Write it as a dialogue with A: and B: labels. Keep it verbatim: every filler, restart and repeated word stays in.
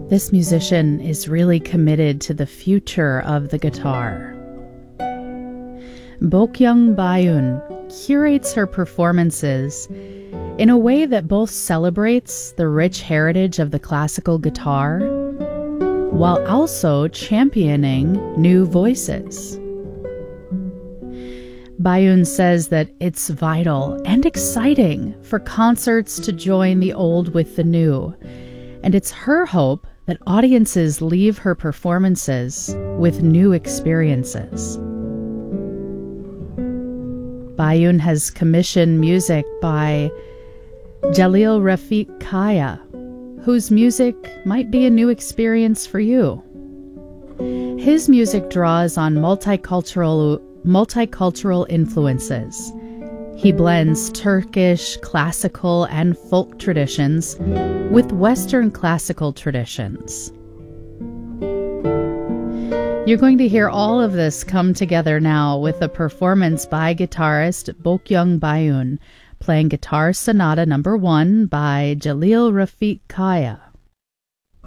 A: This musician is really committed to the future of the guitar. Bokyung Baeun curates her performances in a way that both celebrates the rich heritage of the classical guitar while also championing new voices. Baeun says that it's vital and exciting for concerts to join the old with the new, and it's her hope that audiences leave her performances with new experiences. Baeun has commissioned music by Jalil Rafiq Kaya, whose music might be a new experience for you. His music draws on multicultural multicultural influences. He blends Turkish, classical, and folk traditions with Western classical traditions. You're going to hear all of this come together now with a performance by guitarist Bokyung Baeun, playing Guitar Sonata Number One by Jalil Rafiq Kaya.